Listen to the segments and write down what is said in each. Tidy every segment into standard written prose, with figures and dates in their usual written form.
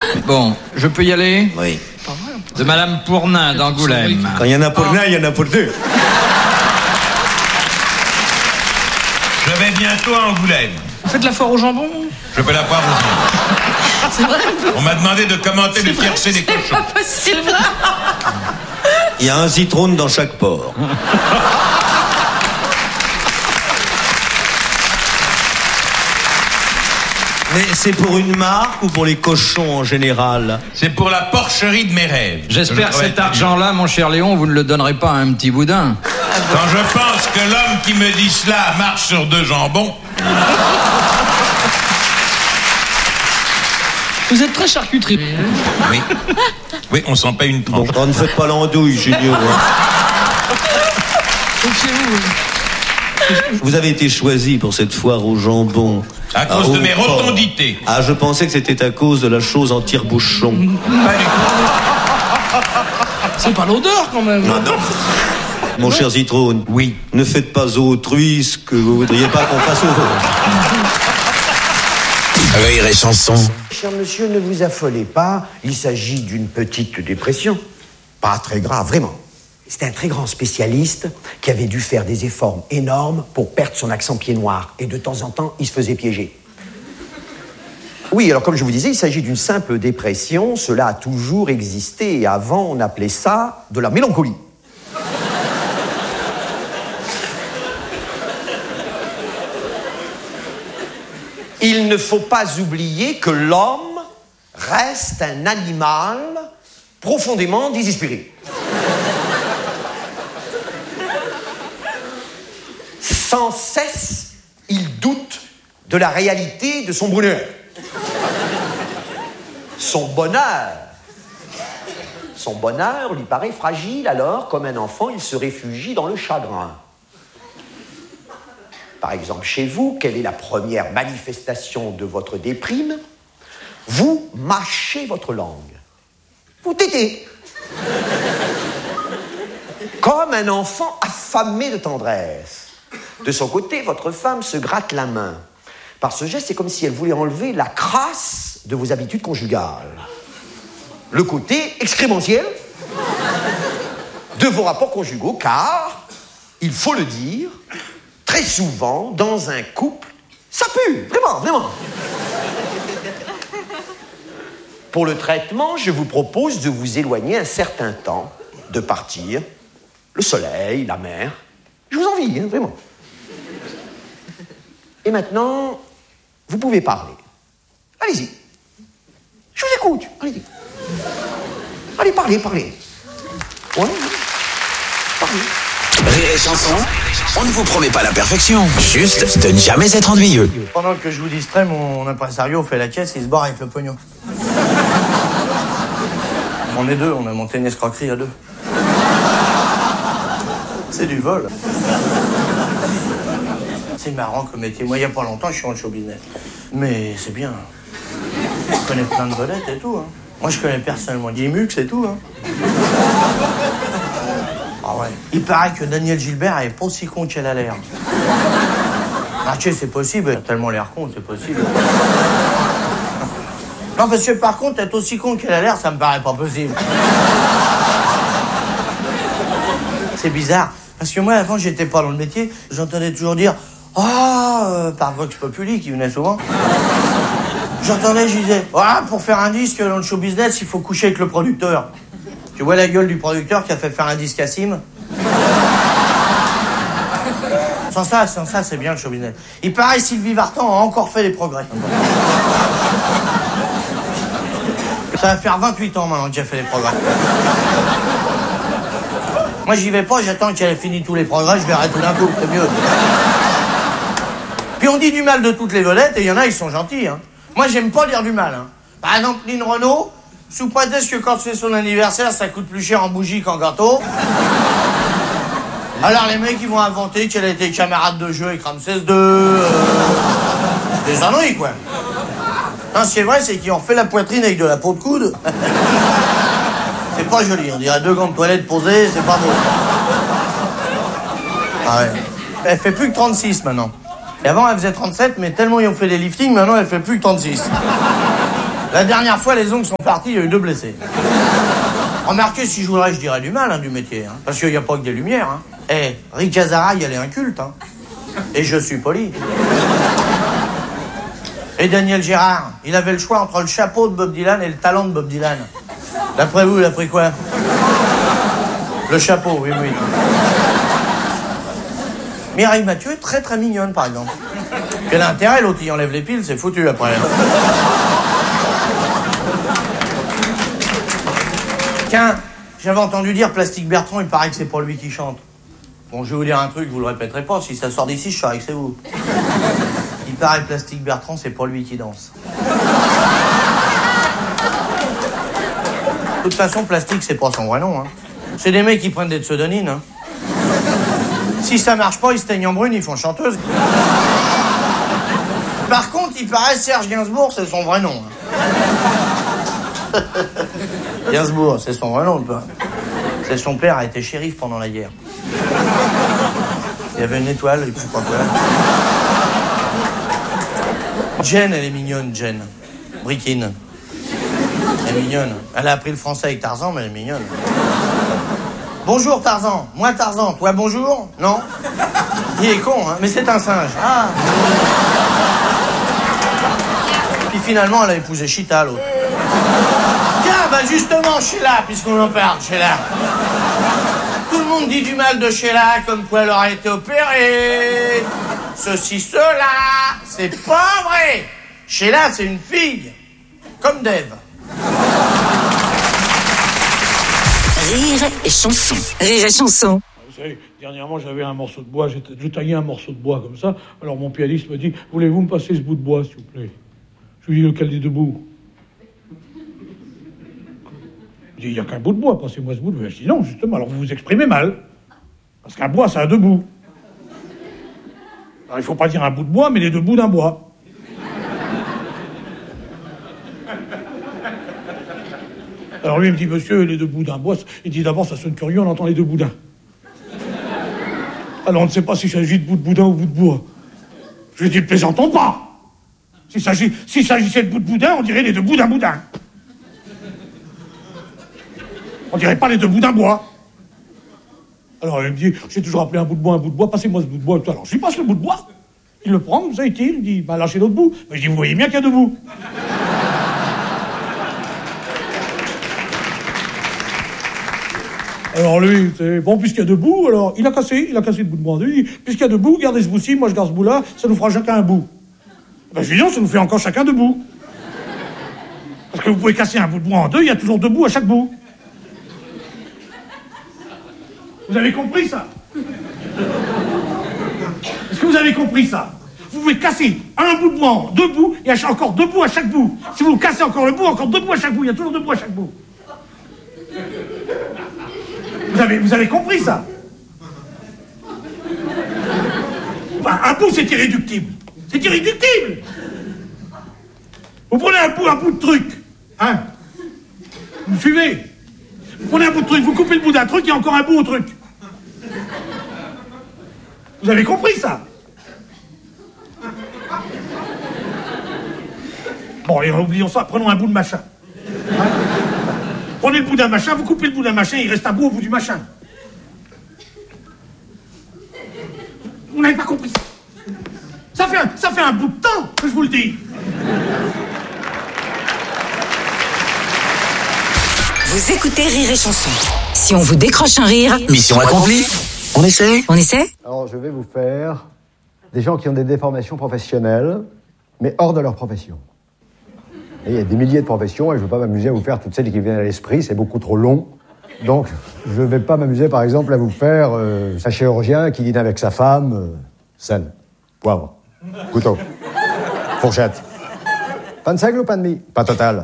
Bon, je peux y aller? Oui. De Madame Pournain d'Angoulême. Quand il y en a pour l'un, il y en a pour deux. Je vais bientôt à Angoulême. Vous faites la foire au jambon? Je peux la voir aussi. C'est vrai? On m'a demandé de commenter le tiercé des cochons. C'est vrai. Il y a un citrone dans chaque porc. Mais c'est pour une marque ou pour les cochons en général? C'est pour la porcherie de mes rêves. J'espère que cet argent-là, mon cher Léon, vous ne le donnerez pas à un petit boudin. Quand je pense que l'homme qui me dit cela marche sur deux jambons... Vous êtes très charcuterie. Oui. Oui, on s'en paye une tranche. Donc, ne faites pas l'andouille, Junior. Vous avez été choisi pour cette foire au jambon. À cause de mes rotondités. Ah, je pensais que c'était à cause de la chose en tire-bouchon. Pas du tout. C'est pas l'odeur, quand même. Non. Mon cher Citrone. Oui. Ne faites pas autrui ce que vous voudriez pas qu'on fasse au vôtre. Rire et chanson. Cher monsieur, ne vous affolez pas. Il s'agit d'une petite dépression. Pas très grave, vraiment. C'est un très grand spécialiste qui avait dû faire des efforts énormes pour perdre son accent pied noir. Et de temps en temps, il se faisait piéger. Oui, alors comme je vous disais, il s'agit d'une simple dépression. Cela a toujours existé. Et avant, on appelait ça de la mélancolie. Il ne faut pas oublier que l'homme reste un animal profondément désespéré. Sans cesse, il doute de la réalité de son bonheur. Son bonheur lui paraît fragile, alors, comme un enfant, il se réfugie dans le chagrin. Par exemple, chez vous, quelle est la première manifestation de votre déprime? Vous mâchez votre langue. Vous tétez. Comme un enfant affamé de tendresse. De son côté, votre femme se gratte la main. Par ce geste, c'est comme si elle voulait enlever la crasse de vos habitudes conjugales. Le côté excrémentiel de vos rapports conjugaux, car, il faut le dire, très souvent, dans un couple, ça pue, vraiment, vraiment. Pour le traitement, je vous propose de vous éloigner un certain temps, de partir, le soleil, la mer. Je vous envie, hein, vraiment. Et maintenant, vous pouvez parler. Allez-y. Je vous écoute, allez-y. Allez, parlez. Ouais, parlez. Rire et chanson, on ne vous promet pas la perfection, juste de ne jamais être ennuyeux. Pendant que je vous distrais, mon impresario fait la caisse et il se barre avec le pognon. On est deux, on a monté une escroquerie à deux. C'est du vol. C'est marrant comme métier. Moi, il n'y a pas longtemps, je suis en show business. Mais c'est bien. Je connais plein de vedettes et tout. Hein. Moi, je connais personnellement Guimux et tout. Hein. Ah ouais. Il paraît que Daniel Gilbert est pas aussi con qu'elle a l'air. Ah, tu sais, c'est possible. Elle a tellement l'air con, c'est possible. Non, parce que par contre, être aussi con qu'elle a l'air, ça me paraît pas possible. C'est bizarre. Parce que moi, avant, j'étais pas dans le métier. J'entendais toujours dire par Vox Populi, qui venait souvent. J'entendais, je disais, pour faire un disque dans le show business, il faut coucher avec le producteur. Tu vois la gueule du producteur qui a fait faire un disque à Sim? Sans ça, c'est bien le show business. Il paraît, Sylvie Vartan a encore fait des progrès. Ça va faire 28 ans maintenant que j'ai fait des progrès. Moi, j'y vais pas, j'attends qu'elle ait fini tous les progrès, je verrai tout d'un coup, c'est mieux. Puis on dit du mal de toutes les vedettes, et il y en a, ils sont gentils. Hein. Moi, j'aime pas dire du mal. Hein. Par exemple, Lynn Renaud, sous prétexte que quand c'est son anniversaire, ça coûte plus cher en bougie qu'en gâteau. Alors les mecs, ils vont inventer qu'elle a été camarade de jeu avec Ramsès II. Des âneries, quoi. Non, ce qui est vrai, c'est qu'ils ont fait la poitrine avec de la peau de coude. C'est pas joli, on dirait deux gants de toilette posés, c'est pas beau. Ah ouais. Elle fait plus que 36 maintenant. Et avant, elle faisait 37, mais tellement ils ont fait des liftings, maintenant elle fait plus que 36. La dernière fois, les ongles sont partis, il y a eu 2 blessés. Remarquez, si je voudrais, je dirais du mal du métier. Hein, parce qu'il n'y a pas que des lumières. Hein. Rick Azaraï, elle est inculte. Hein. Et je suis poli. Et Daniel Gérard, il avait le choix entre le chapeau de Bob Dylan et le talent de Bob Dylan. D'après vous, il a pris quoi? Le chapeau, oui. Mireille Mathieu est très très mignonne, par exemple. Quel intérêt, l'autre, il enlève les piles, c'est foutu après. Tiens, j'avais entendu dire Plastique Bertrand, il paraît que c'est pas lui qui chante. Bon, je vais vous dire un truc, vous le répéterez pas, si ça sort d'ici, je saurais que c'est vous. Il paraît Plastique Bertrand, c'est pas lui qui danse. De toute façon, Plastique, c'est pas son vrai nom. Hein. C'est des mecs qui prennent des pseudonymes. Hein. Si ça marche pas, ils se teignent en brune, ils font chanteuse. Par contre, il paraît Serge Gainsbourg, c'est son vrai nom. Hein. Gainsbourg, c'est son vrai nom, pas. C'est son père a été shérif pendant la guerre. Il y avait une étoile, et puis pas quoi. Jen, elle est mignonne, Jen. Brikin. Elle est mignonne. Elle a appris le français avec Tarzan, mais elle est mignonne. Bonjour Tarzan. Moi Tarzan. Toi bonjour? Non? Il est con, hein, mais c'est un singe. Ah. Puis finalement, elle a épousé Chita, l'autre. Tiens, bah justement, Sheila, puisqu'on en parle, Sheila. Tout le monde dit du mal de Sheila, comme quoi elle aurait été opérée. Ceci, cela. C'est pas vrai. Sheila, c'est une fille. Comme Dave. Rire et chanson. Rire et chanson. Vous savez, dernièrement, j'avais un morceau de bois, je taillais un morceau de bois comme ça. Alors mon pianiste me dit, voulez-vous me passer ce bout de bois, s'il vous plaît? Je lui dis, lequel des 2 bouts? Il dit, il n'y a qu'un bout de bois, passez-moi ce bout de bois. Je dis, non, justement, alors vous vous exprimez mal. Parce qu'un bois, ça a 2 bouts. Alors il ne faut pas dire un bout de bois, mais les 2 bouts d'un bois. Alors lui, il me dit, monsieur, les 2 bouts d'un bois, il dit, d'abord, ça sonne curieux, on entend les 2 boudins. Alors on ne sait pas s'il s'agit de bout de boudin ou bout de bois. Je lui dis, plaisantons pas. S'il s'agissait de bout de boudin, on dirait les 2 bouts d'un boudin. On dirait pas les 2 bouts d'un bois. Alors il me dit, j'ai toujours appelé un bout de bois, passez-moi ce bout de bois. Alors je lui passe le bout de bois. Il le prend, ça est-il, il dit, bah lâchez l'autre bout. Mais je dis, vous voyez bien qu'il y a 2 bouts. Alors lui, c'est bon, puisqu'il y a 2 bouts, alors il a cassé le bout de bois en 2. Il dit, puisqu'il y a 2 bouts, gardez ce bout-ci, moi je garde ce bout-là, ça nous fera chacun un bout. Ben je lui dis non, ça nous fait encore chacun 2 bouts. Parce que vous pouvez casser un bout de bois en 2, il y a toujours 2 bouts à chaque bout. Vous avez compris ça? Est-ce que vous avez compris ça? Vous pouvez casser un bout de bois en 2 bouts, il y a encore 2 bouts à chaque bout. Si vous cassez encore le bout, encore 2 bouts à chaque bout, il y a toujours 2 bouts à chaque bout. Vous avez compris ça? Bah, un bout, c'est irréductible. C'est irréductible. Vous prenez un bout de truc, hein? Vous me suivez? Vous prenez un bout de truc, vous coupez le bout d'un truc, il y a encore un bout au truc. Vous avez compris ça? Bon, et oublions ça, prenons un bout de machin. Hein? Prenez le bout d'un machin, vous coupez le bout d'un machin, il reste un bout au bout du machin. Vous n'avez pas compris ça. Ça fait un bout de temps que je vous le dis. Vous écoutez Rire et chanson. Si on vous décroche un rire, Mission accomplie. On essaie? on essaie? Alors, je vais vous faire des gens qui ont des déformations professionnelles, mais hors de leur profession. Et il y a des milliers de professions, et je ne veux pas m'amuser à vous faire toutes celles qui viennent à l'esprit, c'est beaucoup trop long. Donc, je ne vais pas m'amuser, par exemple, à vous faire un chirurgien qui dîne avec sa femme, sel, poivre, couteau, fourchette. Pain de seigle ou pain de mie? Pas total.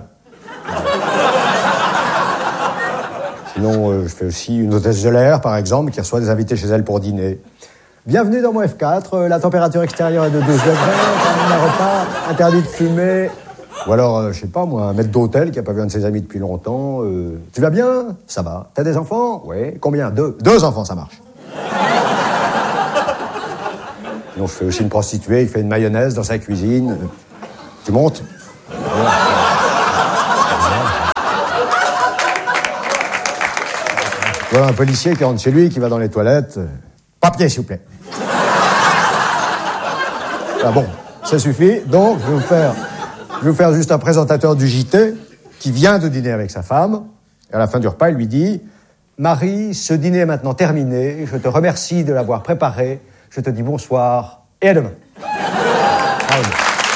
Sinon, je fais aussi une hôtesse de l'air, par exemple, qui reçoit des invités chez elle pour dîner. Bienvenue dans mon F4, la température extérieure est de 12 degrés, un repas, interdit de fumer. Ou alors, je sais pas moi, un maître d'hôtel qui a pas vu un de ses amis depuis longtemps. Tu vas bien? Ça va. T'as des enfants? Oui. Combien? 2. 2 enfants, ça marche. Sinon, je fais aussi une prostituée, il fait une mayonnaise dans sa cuisine. Tu montes? Ouais. Voilà un policier qui rentre chez lui, qui va dans les toilettes. Papier, s'il vous plaît. Ah bon, ça suffit. Donc, je vais vous faire juste un présentateur du JT qui vient de dîner avec sa femme. Et à la fin du repas, il lui dit « Marie, ce dîner est maintenant terminé. Je te remercie de l'avoir préparé. Je te dis bonsoir et à demain. » Allez.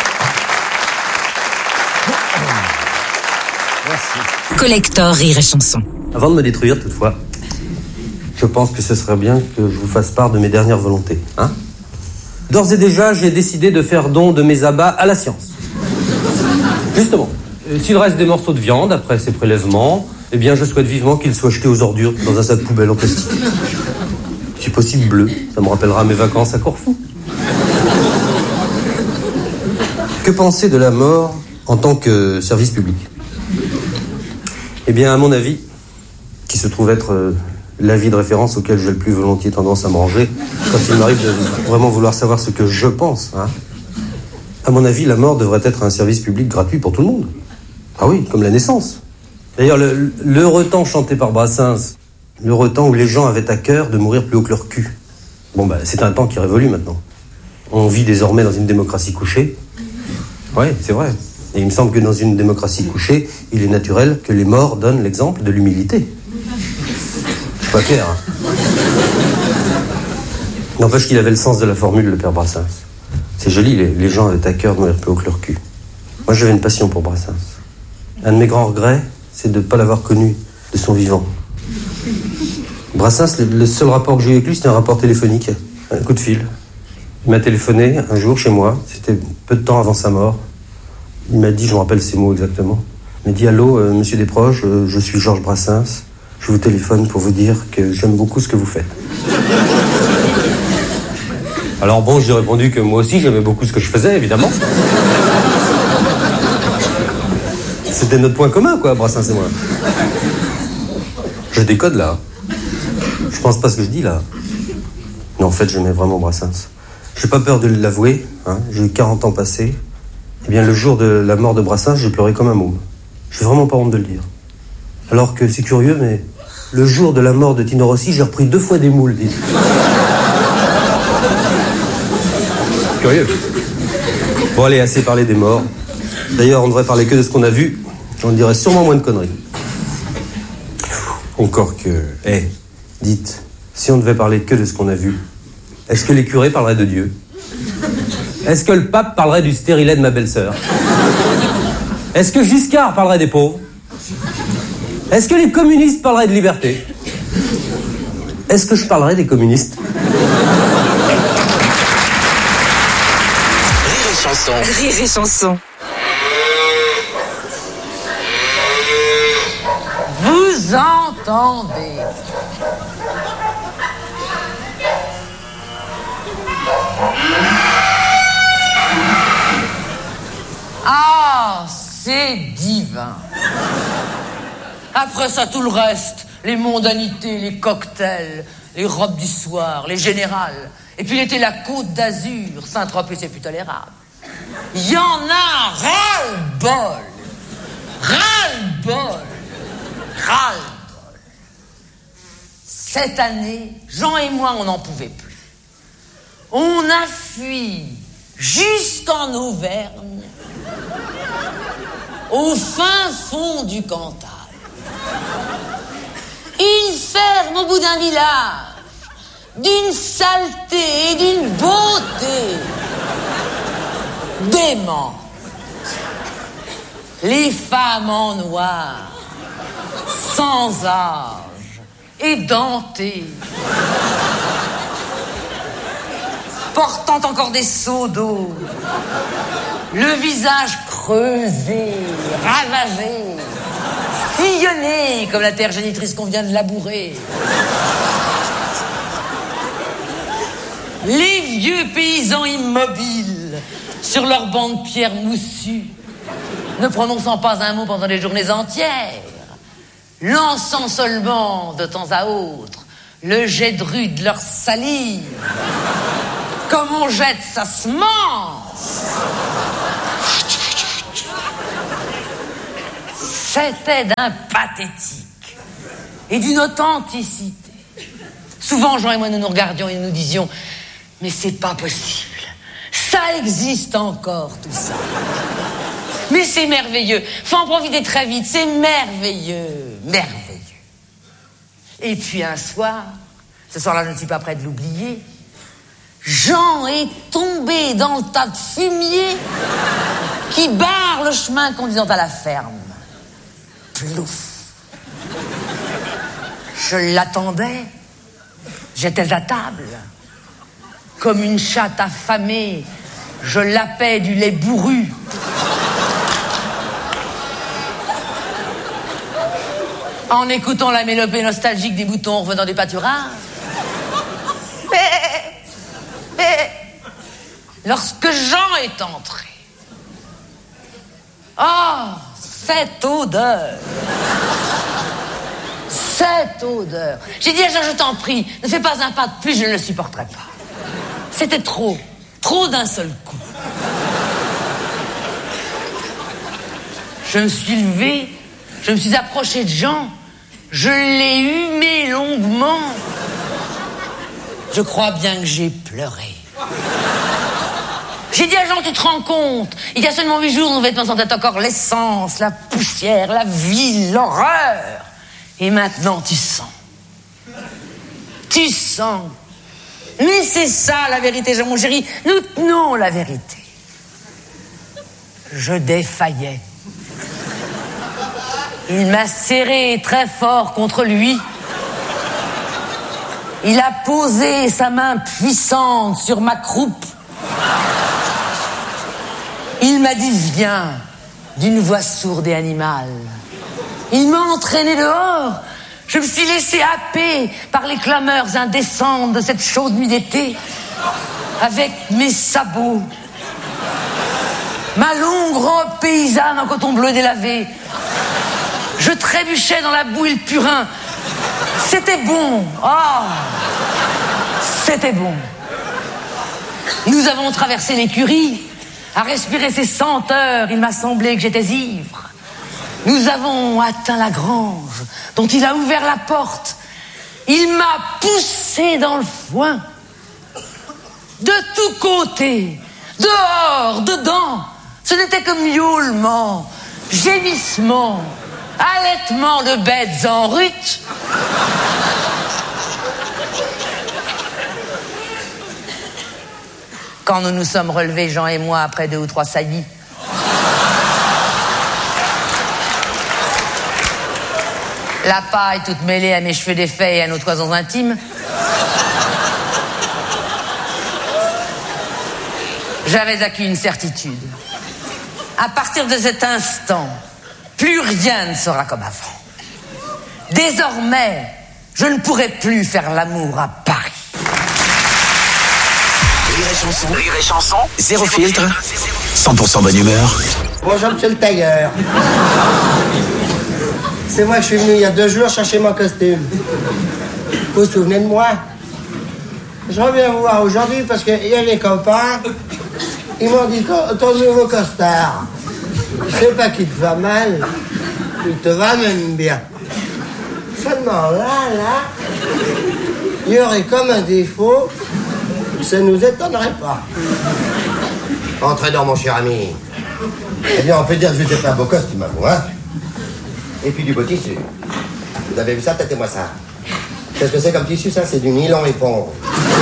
Merci. Collector Rire et Chanson. Avant de me détruire, toutefois, je pense que ce serait bien que je vous fasse part de mes dernières volontés. Hein ? D'ores et déjà, j'ai décidé de faire don de mes abats à la science. Justement, s'il reste des morceaux de viande après ces prélèvements, eh bien, je souhaite vivement qu'ils soient jetés aux ordures dans un sac poubelle en plastique. Si possible bleu, ça me rappellera mes vacances à Corfou. Que penser de la mort en tant que service public ? Eh bien, à mon avis, qui se trouve être l'avis de référence auquel j'ai le plus volontiers tendance à me ranger, quand il m'arrive de vraiment vouloir savoir ce que je pense, hein, à mon avis, la mort devrait être un service public gratuit pour tout le monde. Ah oui, comme la naissance. D'ailleurs, l'heureux temps chanté par Brassens, l'heureux temps où les gens avaient à cœur de mourir plus haut que leur cul. Bon, c'est un temps qui révolue maintenant. On vit désormais dans une démocratie couchée. Oui, c'est vrai. Et il me semble que dans une démocratie couchée, il est naturel que les morts donnent l'exemple de l'humilité. Je suis pas clair, hein. N'empêche qu'il avait le sens de la formule, le père Brassens. C'est joli, les gens avaient à cœur de mourir plus haut que leur cul. Moi, j'avais une passion pour Brassens. Un de mes grands regrets, c'est de ne pas l'avoir connu de son vivant. Brassens, le seul rapport que j'ai eu avec lui, c'était un rapport téléphonique, un coup de fil. Il m'a téléphoné un jour chez moi, c'était peu de temps avant sa mort. Il m'a dit, je me rappelle ces mots exactement, il m'a dit « Allô, monsieur Desproges, je suis Georges Brassens, je vous téléphone pour vous dire que j'aime beaucoup ce que vous faites. » Alors bon, j'ai répondu que moi aussi j'aimais beaucoup ce que je faisais, évidemment. C'était notre point commun, quoi, Brassens et moi. Je décode, là. Je pense pas ce que je dis, là. Non, en fait, j'aimais vraiment Brassens. J'ai pas peur de l'avouer, hein. J'ai eu 40 ans passés. Eh bien, le jour de la mort de Brassens, j'ai pleuré comme un môme. J'ai vraiment pas honte de le dire. Alors que c'est curieux, mais le jour de la mort de Tino Rossi, j'ai repris 2 fois des moules, dites. Curieux. Bon, allez, assez parlé des morts. D'ailleurs, on devrait parler que de ce qu'on a vu. On dirait sûrement moins de conneries. Encore que... dites, si on devait parler que de ce qu'on a vu, est-ce que les curés parleraient de Dieu ? Est-ce que le pape parlerait du stérilet de ma belle-sœur ? Est-ce que Giscard parlerait des pauvres ? Est-ce que les communistes parleraient de liberté ? Est-ce que je parlerais des communistes ? Rire et Chanson. Rire et Chanson. Vous entendez ? Ah, c'est divin. Après ça, tout le reste, les mondanités, les cocktails, les robes du soir, les générales. Et puis il était la Côte d'Azur, Saint-Tropez, c'est plus tolérable. Il y en a ras-le-bol. Ras-le-bol. Ras-le-bol. Cette année, Jean et moi, on n'en pouvait plus. On a fui jusqu'en Auvergne, au fin fond du Cantal. Une ferme au bout d'un village, d'une saleté et d'une beauté démente. Les femmes en noir, sans âge, édentées, portant encore des seaux d'eau, le visage creusé, ravagé, sillonné comme la terre génitrice qu'on vient de labourer. Les vieux paysans immobiles sur leurs bancs de pierre moussus, ne prononçant pas un mot pendant des journées entières, lançant seulement de temps à autre le jet de rue de leur salive, comme on jette sa semence. C'était d'un pathétique. et d'une authenticité. Souvent, Jean et moi, nous nous regardions et nous disions « Mais c'est pas possible. Ça existe encore, tout ça. Mais c'est merveilleux. Faut en profiter très vite. C'est merveilleux. Merveilleux. » Et puis un soir, ce soir-là, je ne suis pas près de l'oublier, Jean est tombé dans le tas de fumier qui barre le chemin conduisant à la ferme. Plouf. Je l'attendais. J'étais à table. Comme une chatte affamée, je lapais du lait bourru. En écoutant la mélopée nostalgique des moutons revenant du pâturage. Mais, lorsque Jean est entré, cette odeur! Cette odeur! J'ai dit à Jean, je t'en prie, ne fais pas un pas de plus, je ne le supporterai pas. C'était trop d'un seul coup. Je me suis levé, je me suis approché de Jean, je l'ai humé longuement. Je crois bien que j'ai pleuré. J'ai dit à Jean, tu te rends compte, il y a seulement 8 jours, nos vêtements sentaient encore l'essence, la poussière, la ville, l'horreur. Et maintenant, tu sens. Tu sens. Mais c'est ça, la vérité, Jean, mon chéri. Nous tenons la vérité. Je défaillais. Il m'a serré très fort contre lui. Il a posé sa main puissante sur ma croupe. Il m'a dit « Viens » d'une voix sourde et animale. Il m'a entraîné dehors. Je me suis laissé happer par les clameurs indécentes de cette chaude nuit d'été. Avec mes sabots, ma longue robe paysanne en coton bleu délavé. Je trébuchais dans la boue et le purin. C'était bon. C'était bon. Nous avons traversé l'écurie. À respirer ces senteurs, il m'a semblé que j'étais ivre. Nous avons atteint la grange, dont il a ouvert la porte. Il m'a poussé dans le foin. De tous côtés, dehors, dedans, ce n'était que miaulement, gémissement, allaitement de bêtes en rut. Quand nous nous sommes relevés, Jean et moi, après 2 ou 3 saillies, la paille toute mêlée à mes cheveux défaits et à nos toisons intimes, j'avais acquis une certitude. À partir de cet instant, plus rien ne sera comme avant. Désormais, je ne pourrai plus faire l'amour à Paris. Rire et chanson, zéro filtre, 100% bonne humeur. Bonjour, monsieur le tailleur. C'est moi que je suis venu il y a 2 jours chercher mon costume. Vous vous souvenez de moi? Je reviens vous voir aujourd'hui parce qu'il y a les copains. Ils m'ont dit ton nouveau costard. Je sais pas qu'il te va mal. Il te va même bien. Seulement là, il y aurait comme un défaut. Ça nous étonnerait pas. Entrez dans, mon cher ami. Eh bien, on peut dire que vous êtes un beau costume à vous, hein? Et puis du beau tissu. Vous avez vu ça? Tâtez-moi ça. Qu'est-ce que c'est comme tissu, ça? C'est du nylon éponge.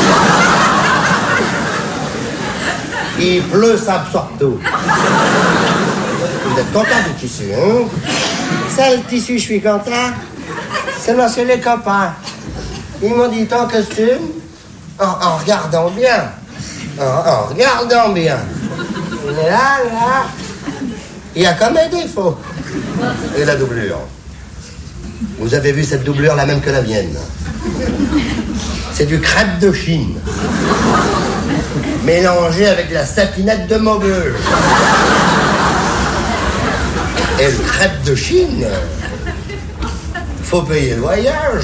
Il pleut, ça absorbe tout. Vous êtes content du tissu, hein? Ça, le tissu, je suis content. Seulement, c'est les copains. Ils m'ont dit, ton costume, en regardant bien. En regardant bien. Là, il y a comme un défaut. Et la doublure. Vous avez vu cette doublure, la même que la mienne. C'est du crêpe de Chine. Mélangé avec de la sapinette de Maubeuge. Et le crêpe de Chine, faut payer le voyage.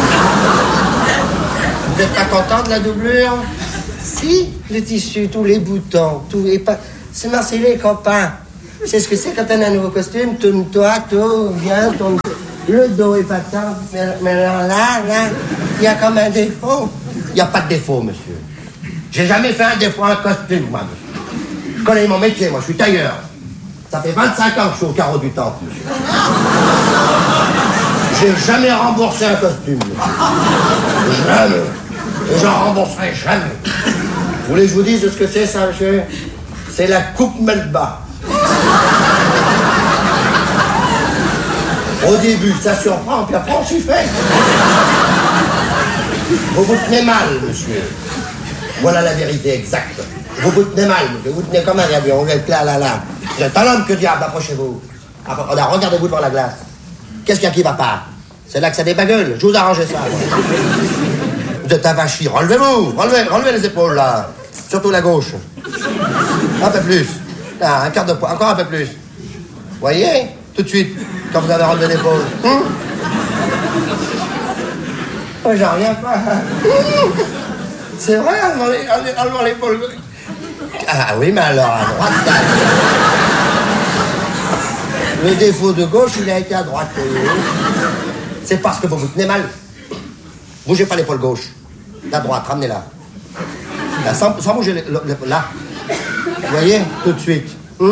Vous n'êtes pas content de la doublure? Si, le tissu, tous les boutons, tous les pas. Seulement, c'est les copains. C'est ce que c'est quand on a un nouveau costume. Tourne-toi, tout, viens, tourne. Le dos est patent, mais là, il y a comme un défaut. Il n'y a pas de défaut, monsieur. J'ai jamais fait un défaut à un costume, moi, monsieur. Je connais mon métier, moi, je suis tailleur. Ça fait 25 ans que je suis au carreau du temple, monsieur. J'ai jamais remboursé un costume, monsieur. Jamais. Et j'en rembourserai jamais. Vous voulez que je vous dise ce que c'est, ça, monsieur? C'est la coupe Melba. Au début, ça surprend, puis après, on s'y fait. Vous vous tenez mal, monsieur. Voilà la vérité exacte. Vous vous tenez mal, monsieur. Vous tenez comme un gabion. Vous êtes là. Vous êtes un homme, que diable, approchez-vous. Regardez-vous devant la glace. Qu'est-ce qu'il y a qui va pas? C'est là que ça débagueule. Je vous arrange ça. Vous êtes avachi. Relevez-vous. Relevez les épaules, là. Surtout la gauche. Un peu plus. Là, un quart de poids. Encore un peu plus. Voyez? Tout de suite, quand vous avez relevé l'épaule. Oh, j'en reviens pas. C'est vrai, enlevant l'épaule. Ah oui, mais alors à droite, là. Le défaut de gauche, il a été à droite. C'est parce que vous vous tenez mal. Bougez pas l'épaule gauche. La droite, ramenez-la. Là, sans bouger là. Vous voyez? Tout de suite.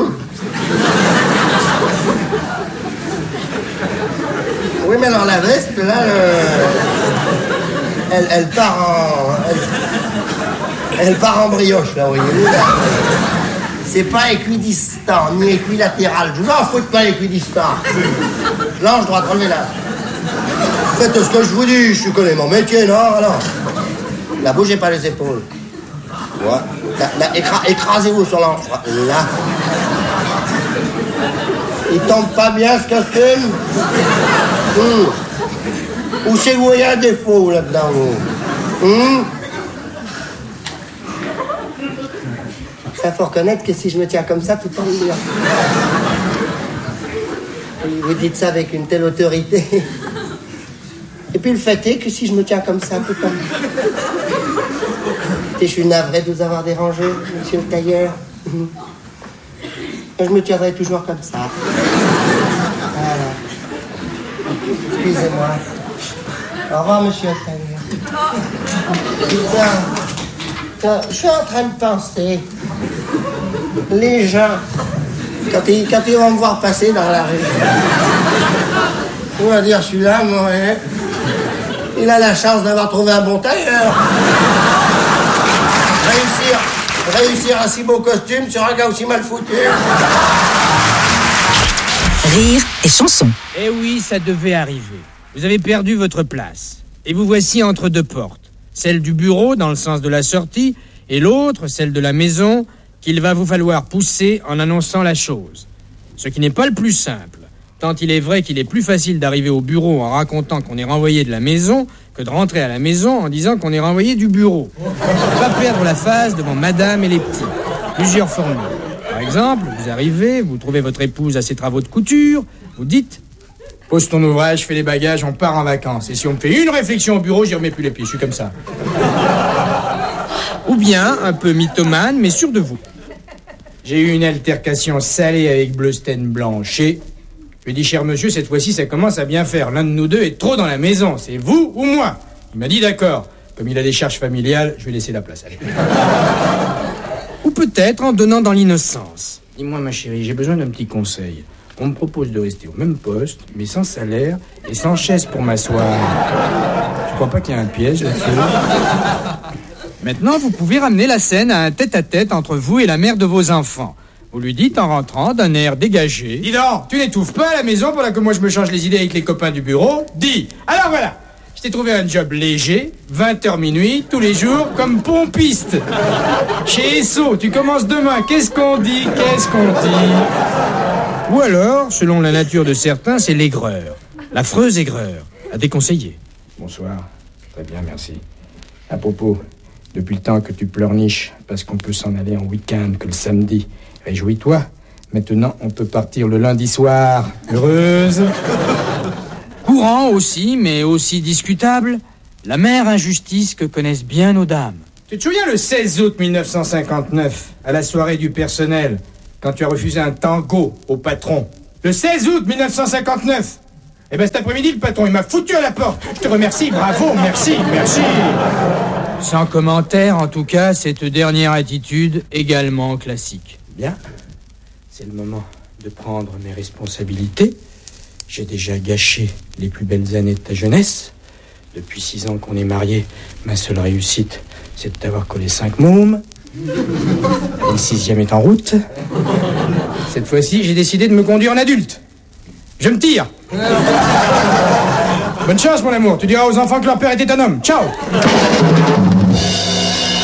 Oui, mais alors la veste, là, elle part en brioche, là, voyez-vous, là. C'est pas équidistant, ni équilatéral. Je vous en fous de pas équidistant. L'ange droite, relevez-la. Faites ce que je vous dis, je connais mon métier, non? Alors, là, bougez pas les épaules. Voilà. Là, écrasez-vous sur l'ange. Là. Il tombe pas bien, ce costume? Ou c'est que vous voyez un défaut là-dedans, vous? Ça, faut reconnaître que si je me tiens comme ça, tout tombe bien. Vous dites ça avec une telle autorité. Et puis le fait est que si je me tiens comme ça, tout tombe bien. Et je suis navré de vous avoir dérangé, monsieur le tailleur. Je me tiendrai toujours comme ça. Voilà. Excusez-moi. Au revoir, monsieur le tailleur. Putain, je suis en train de penser. Les gens, quand ils vont me voir passer dans la rue, on va dire, celui-là, moi, il a la chance d'avoir trouvé un bon tailleur. Réussir un si beau costume sur un gars aussi mal foutu. Rire et chanson. Eh oui, ça devait arriver. Vous avez perdu votre place. Et vous voici entre deux portes. Celle du bureau, dans le sens de la sortie, et l'autre, celle de la maison, qu'il va vous falloir pousser en annonçant la chose. Ce qui n'est pas le plus simple, tant il est vrai qu'il est plus facile d'arriver au bureau en racontant qu'on est renvoyé de la maison que de rentrer à la maison en disant qu'on est renvoyé du bureau. Ne pas perdre la face devant madame et les petits. Plusieurs formules. Par exemple, vous arrivez, vous trouvez votre épouse à ses travaux de couture, vous dites « Pose ton ouvrage, fais les bagages, on part en vacances. Et si on me fait une réflexion au bureau, j'y remets plus les pieds, je suis comme ça. » Ou bien, un peu mythomane, mais sûr de vous. J'ai eu une altercation salée avec Bleusten Blanchet. Je lui ai dit, cher monsieur, cette fois-ci, ça commence à bien faire. L'un de nous deux est trop dans la maison. C'est vous ou moi? Il m'a dit, d'accord. Comme il a des charges familiales, je vais laisser la place. Allez. Ou peut-être en donnant dans l'innocence. Dis-moi, ma chérie, j'ai besoin d'un petit conseil. On me propose de rester au même poste, mais sans salaire et sans chaise pour m'asseoir. Tu crois pas qu'il y a un piège là-dessus? Maintenant, vous pouvez ramener la scène à un tête-à-tête entre vous et la mère de vos enfants. Vous lui dites en rentrant d'un air dégagé. Dis donc, tu n'étouffes pas à la maison pendant que moi je me change les idées avec les copains du bureau? Dis. Alors voilà, je t'ai trouvé un job léger, 20h minuit, tous les jours, comme pompiste. Chez Esso, tu commences demain. Qu'est-ce qu'on dit? Ou alors, selon la nature de certains, c'est l'aigreur. L'affreuse aigreur. À déconseiller. Bonsoir. Très bien, merci. À propos, depuis le temps que tu pleurniches, parce qu'on peut s'en aller en week-end que le samedi, réjouis-toi. Maintenant, on peut partir le lundi soir. Heureuse. Courant aussi, mais aussi discutable, la mère injustice que connaissent bien nos dames. Tu te souviens le 16 août 1959, à la soirée du personnel, quand tu as refusé un tango au patron? Le 16 août 1959. Eh ben cet après-midi, le patron, il m'a foutu à la porte. Je te remercie, bravo, merci. Sans commentaire, en tout cas, cette dernière attitude également classique. Bien, c'est le moment de prendre mes responsabilités. J'ai déjà gâché les plus belles années de ta jeunesse. Depuis 6 ans qu'on est mariés, ma seule réussite, c'est de t'avoir collé 5 mômes. Et le 6e est en route. Cette fois-ci, j'ai décidé de me conduire en adulte. Je me tire. Bonne chance, mon amour. Tu diras aux enfants que leur père était un homme. Ciao.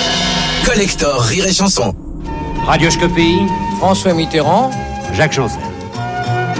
Collector Rire et Chanson. Radioscopie. François Mitterrand. Jacques Chancel.